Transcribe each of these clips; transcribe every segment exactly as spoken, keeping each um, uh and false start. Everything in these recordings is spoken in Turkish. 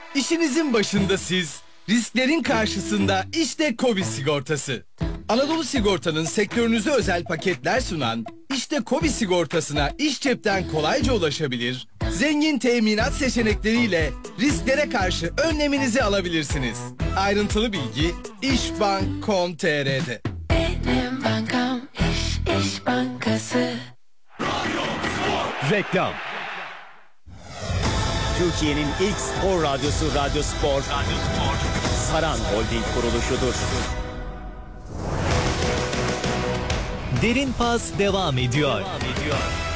İşinizin başında siz, risklerin karşısında işte KOBİ sigortası. Anadolu Sigorta'nın sektörünüze özel paketler sunan işte KOBİ sigortasına iş cepten kolayca ulaşabilir, zengin teminat seçenekleriyle risklere karşı önleminizi alabilirsiniz. Ayrıntılı bilgi işbank nokta com nokta tr'de. Benim bankam İş, İş Bankası. Reklam. Türkiye'nin ilk spor radyosu Radyo Spor, Radyo Spor. Saran Holding kuruluşudur. Derin Pas devam ediyor. Devam ediyor.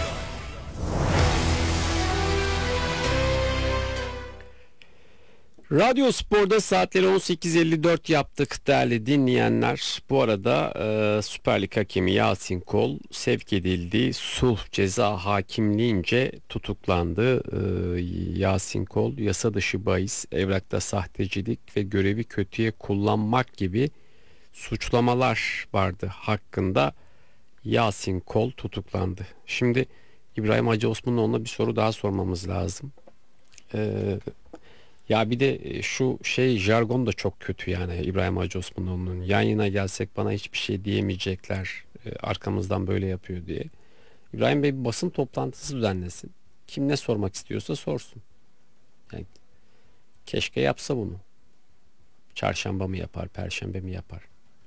Radyo Spor'da saatleri on sekiz elli dört yaptık değerli dinleyenler. Bu arada e, Süper Lig hakemi Yasin Kol sevk edildi. Sulh ceza hakimliğince tutuklandı. E, Yasin Kol yasa dışı bahis, evrakta sahtecilik ve görevi kötüye kullanmak gibi suçlamalar vardı hakkında. Yasin Kol tutuklandı. Şimdi İbrahim Hacı Osmanoğlu'na bir soru daha sormamız lazım. Eee Ya bir de şu şey jargon da çok kötü yani İbrahim Hacı Osmanoğlu'nun. Yan yana gelsek bana hiçbir şey diyemeyecekler. E, arkamızdan böyle yapıyor diye. İbrahim Bey bir basın toplantısı düzenlesin. Kim ne sormak istiyorsa sorsun. Yani keşke yapsa bunu. Çarşamba mı yapar, perşembe mi yapar?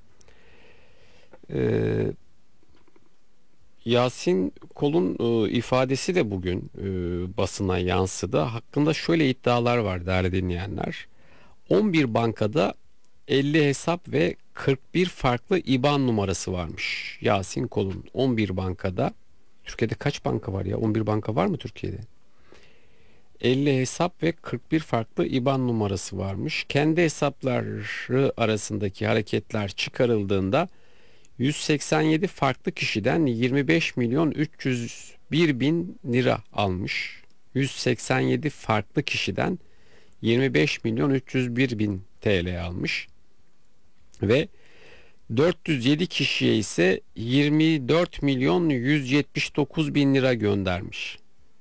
Eee Yasin Kol'un e, ifadesi de bugün e, basına yansıdı. Hakkında şöyle iddialar var değerli dinleyenler. on bir bankada elli hesap ve kırk bir farklı IBAN numarası varmış. Yasin Kol'un on bir bankada. Türkiye'de kaç banka var ya? on bir banka var mı Türkiye'de? elli hesap ve kırk bir farklı IBAN numarası varmış. Kendi hesapları arasındaki hareketler çıkarıldığında yüz seksen yedi farklı kişiden yirmi beş milyon üç yüz bir bin lira almış. yüz seksen yedi farklı kişiden yirmi beş milyon üç yüz bir bin T L almış. Ve dört yüz yedi kişiye ise yirmi dört milyon yüz yetmiş dokuz bin lira göndermiş.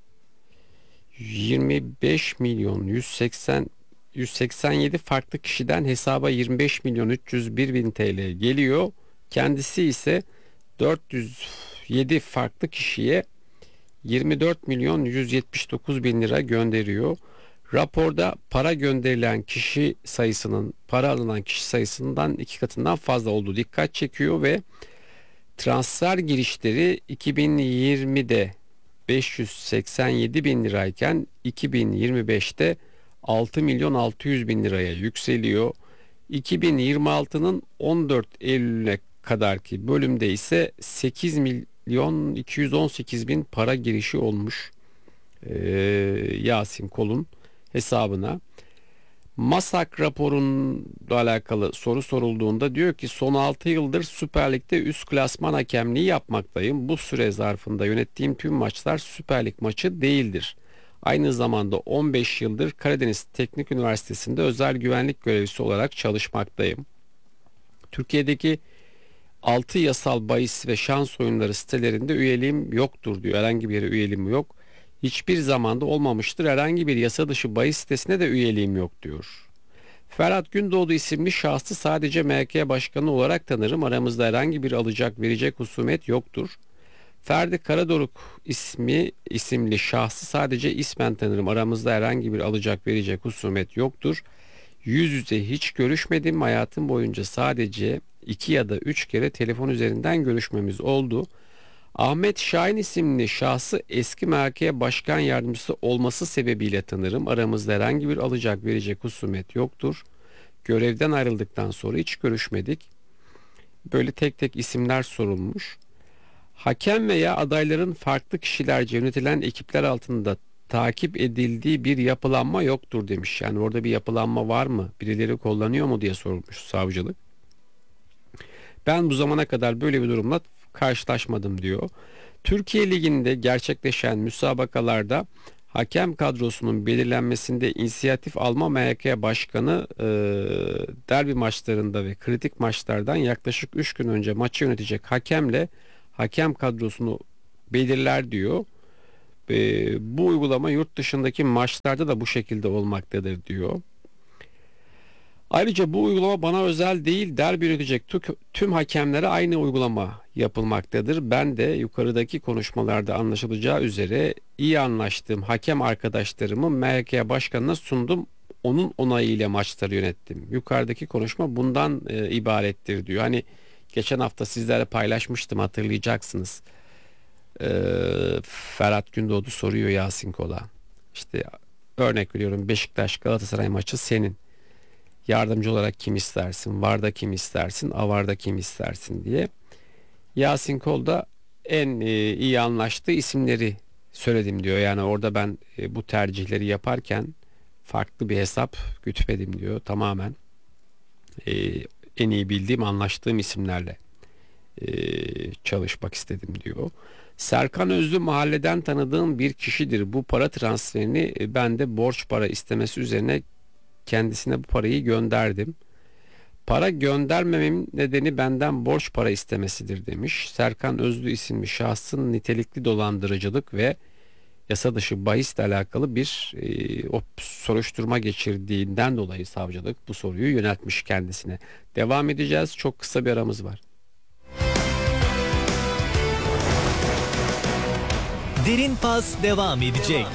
yirmi beş milyon yüz seksen yüz seksen yedi farklı kişiden hesaba yirmi beş milyon üç yüz bir bin T L geliyor. Kendisi ise dört yüz yedi farklı kişiye yirmi dört milyon yüz yetmiş dokuz bin lira gönderiyor. Raporda para gönderilen kişi sayısının, para alınan kişi sayısından iki katından fazla olduğu dikkat çekiyor ve transfer girişleri iki bin yirmide beş yüz seksen yedi bin lirayken iki bin yirmi beşte altı milyon altı yüz bin liraya yükseliyor. iki bin yirmi altının on dört Eylül'e kadarki bölümde ise sekiz milyon iki yüz on sekiz bin para girişi olmuş ee, Yasin Kol'un hesabına. MASAK raporunla alakalı soru sorulduğunda diyor ki son altı yıldır Süper Lig'de üst klasman hakemliği yapmaktayım. Bu süre zarfında yönettiğim tüm maçlar Süper Lig maçı değildir. Aynı zamanda on beş yıldır Karadeniz Teknik Üniversitesi'nde özel güvenlik görevlisi olarak çalışmaktayım. Türkiye'deki altı yasal bahis ve şans oyunları sitelerinde üyeliğim yoktur diyor. Herhangi bir yere üyeliğim yok. Hiçbir zamanda olmamıştır. Herhangi bir yasa dışı bahis sitesine de üyeliğim yok diyor. Ferhat Gündoğdu isimli şahsı sadece M K Başkanı olarak tanırım. Aramızda herhangi bir alacak verecek husumet yoktur. Ferdi Karadoruk ismi isimli şahsı sadece ismen tanırım. Aramızda herhangi bir alacak verecek husumet yoktur. Yüz yüze hiç görüşmedim. Hayatım boyunca sadece iki ya da üç kere telefon üzerinden görüşmemiz oldu. Ahmet Şahin isimli şahsı eski M H K Başkan Yardımcısı olması sebebiyle tanırım. Aramızda herhangi bir alacak verecek husumet yoktur. Görevden ayrıldıktan sonra hiç görüşmedik. Böyle tek tek isimler sorulmuş. Hakem veya adayların farklı kişilerce yönetilen ekipler altında takip edildiği bir yapılanma yoktur demiş. Yani orada bir yapılanma var mı? Birileri kullanıyor mu diye sormuş savcılık. Ben bu zamana kadar böyle bir durumla karşılaşmadım diyor. Türkiye Ligi'nde gerçekleşen müsabakalarda hakem kadrosunun belirlenmesinde inisiyatif alma M H K Başkanı e, derbi maçlarında ve kritik maçlardan yaklaşık üç gün önce maçı yönetecek hakemle hakem kadrosunu belirler diyor. E, bu uygulama yurt dışındaki maçlarda da bu şekilde olmaktadır diyor. Ayrıca bu uygulama bana özel değil, derbi yönetecek tü- tüm hakemlere aynı uygulama yapılmaktadır. Ben de yukarıdaki konuşmalarda anlaşılacağı üzere iyi anlaştığım hakem arkadaşlarımı M H K başkanına sundum. Onun onayıyla maçları yönettim. Yukarıdaki konuşma bundan e, ibarettir diyor. Hani geçen hafta sizlerle paylaşmıştım, hatırlayacaksınız. Ee, Ferhat Gündoğdu soruyor Yasin Kol'a. İşte örnek veriyorum, Beşiktaş Galatasaray maçı senin. Yardımcı olarak kim istersin? Varda kim istersin? Avarda kim istersin diye. Yasin Kol da en e, iyi anlaştığı isimleri söyledim diyor. Yani orada ben e, bu tercihleri yaparken farklı bir hesap gütmedim diyor. Tamamen e, en iyi bildiğim, anlaştığım isimlerle e, çalışmak istedim diyor. Serkan Özlü mahalleden tanıdığım bir kişidir. Bu para transferini e, ben de borç para istemesi üzerine kendisine bu parayı gönderdim. Para göndermememin nedeni benden borç para istemesidir demiş. Serkan Özlü isimli şahsın nitelikli dolandırıcılık ve yasa dışı bahisle alakalı bir e, o soruşturma geçirdiğinden dolayı savcılık bu soruyu yöneltmiş kendisine. Devam edeceğiz. Çok kısa bir aramız var. Derin Pas devam edecek.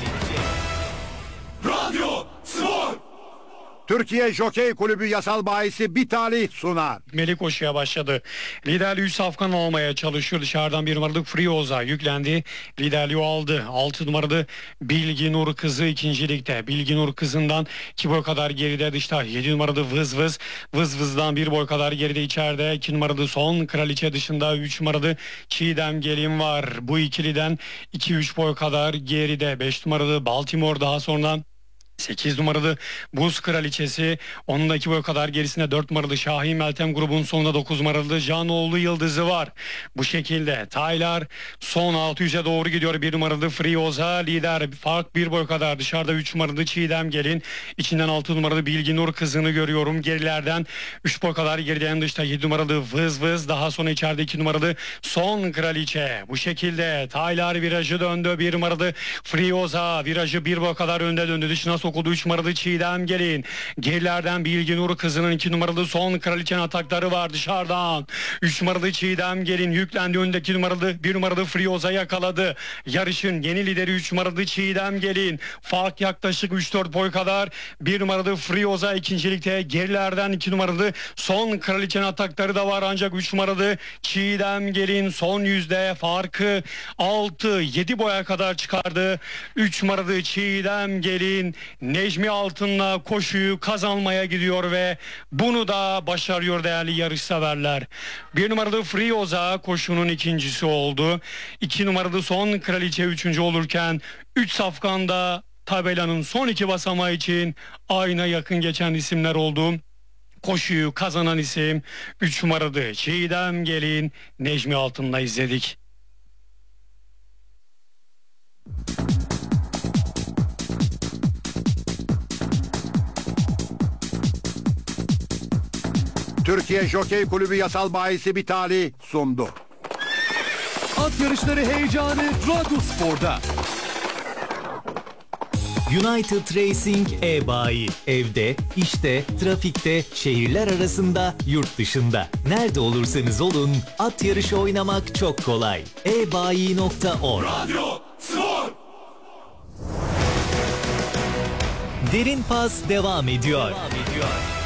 Türkiye Jokey Kulübü yasal bahisi bir talih sunar. Melih koşuya başladı. Liderliği üç safkan almaya çalışıyor. Dışarıdan bir numaralı Frioza yüklendi. Liderliği aldı. altı numaralı Bilgi Nur Kızı ikincilikte. Bilgi Nur Kızı'ndan iki boy kadar geride dışta. yedi numaralı Vız Vız. Vız Vız'dan bir boy kadar geride içeride. iki numaralı Son Kraliçe dışında. üç numaralı Çiğdem Gelin var. Bu ikiliden iki üç boy kadar geride. beş numaralı Baltimore daha sonradan sekiz numaralı Buz Kraliçesi, onun da iki boy kadar gerisinde dört numaralı Şahin Meltem grubun sonunda dokuz numaralı Canoğlu Yıldızı var. Bu şekilde Taylar son altı yüze doğru gidiyor. bir numaralı Frioza lider, fark bir boy kadar dışarıda. üç numaralı Çiğdem Gelin, içinden altı numaralı Bilgi Nur Kızı'nı görüyorum. Gerilerden üç boy kadar geride en dışta yedi numaralı Vız Vız, daha sonra içeride iki numaralı Son Kraliçe. Bu şekilde Taylar virajı döndü. bir numaralı Frioza virajı bir boy kadar önde döndü. Dışına sokuldu. üç numaralı Çiğdem Gelin. Gerilerden Bilgi Nur Kızı'nın iki numaralı Son Kraliçe'nin atakları var dışarıdan. üç numaralı Çiğdem Gelin yüklendi. Öndeki numaralı bir numaralı Frioza yakaladı. Yarışın yeni lideri üç numaralı Çiğdem Gelin. Fark yaklaşık üç dört boy kadar. bir numaralı Frioza ikincilikte. Gerilerden iki numaralı Son Kraliçe'nin atakları da var. Ancak üç numaralı Çiğdem Gelin son yüzde farkı altı yedi boya kadar çıkardı. üç numaralı Çiğdem Gelin Necmi Altın'la koşuyu kazanmaya gidiyor ve bunu da başarıyor değerli yarışseverler. bir numaralı Frioza koşunun ikincisi oldu. iki numaralı Son Kraliçe üçüncü olurken üç safkanda tabelanın son iki basamağı için ayna yakın geçen isimler oldu. Koşuyu kazanan isim üç numaralı Çiğdem Gelin Necmi Altın'la izledik. Türkiye Jokey Kulübü yasal bahisi bir talih sundu. At yarışları heyecanı Radyospor'da. United Racing e-bayi. Evde, işte, trafikte, şehirler arasında, yurt dışında. Nerede olursanız olun, at yarışı oynamak çok kolay. e bayi nokta org. Radyo Spor. Derin Pas devam ediyor. Devam ediyor.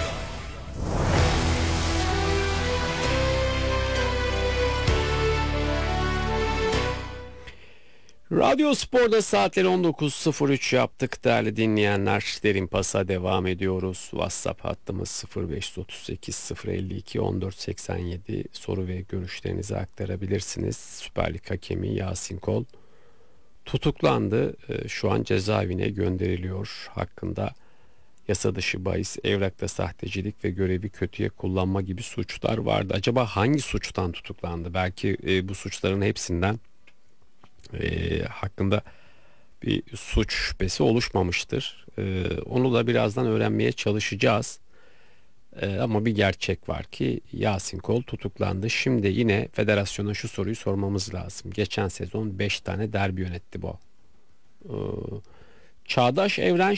Radyo Spor'da saatleri on dokuz sıfır üç yaptık değerli dinleyenler. Derin Pas'a devam ediyoruz. WhatsApp hattımız sıfır beş otuz sekiz sıfır elli iki on dört seksen yedi. Soru ve görüşlerinizi aktarabilirsiniz. Süper Lig hakemi Yasin Kol tutuklandı. Şu an cezaevine gönderiliyor. Hakkında yasa dışı bahis, evrakta sahtecilik ve görevi kötüye kullanma gibi suçlar vardı. Acaba hangi suçtan tutuklandı? Belki e, bu suçların hepsinden e, hakkında bir suç şüphesi oluşmamıştır. E, onu da birazdan öğrenmeye çalışacağız. E, ama bir gerçek var ki Yasin Kol tutuklandı. Şimdi yine federasyona şu soruyu sormamız lazım. Geçen sezon beş tane derbi yönetti bu. E, Çağdaş Evren